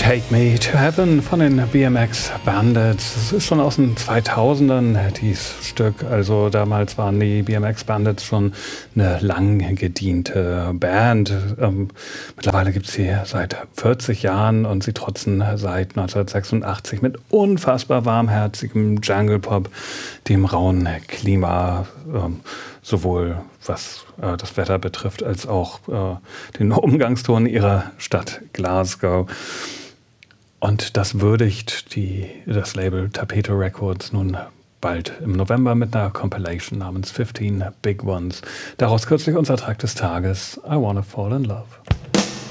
Take Me to Heaven von den BMX Bandits. Das ist schon aus den 2000ern, dieses Stück. Also damals waren die BMX Bandits schon eine lang gediente Band. Mittlerweile gibt es sie seit 40 Jahren und sie trotzen seit 1986 mit unfassbar warmherzigem Jungle Pop, dem rauen Klima, sowohl was das Wetter betrifft, als auch den Umgangston ihrer Stadt Glasgow. Und das würdigt das Label Tapete Records nun bald im November mit einer Compilation namens 15 Big Ones. Daraus kürzlich unser Track des Tages, I Wanna Fall in Love.